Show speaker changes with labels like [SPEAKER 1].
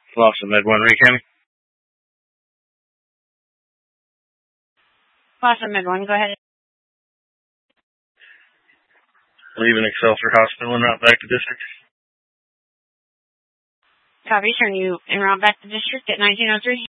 [SPEAKER 1] Lost in Med 1, Ray County.
[SPEAKER 2] Lost in Med 1, go ahead.
[SPEAKER 1] Leaving Excelsior Hospital and route back to district.
[SPEAKER 2] Copy, turn you en route back to district at 1903.